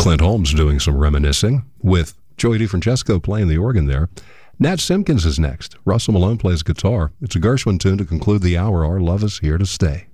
Clint Holmes doing some reminiscing with Joey DeFrancesco playing the organ there. Nat Simpkins is next. Russell Malone plays guitar. It's a Gershwin tune to conclude the hour. Our Love Is Here to Stay.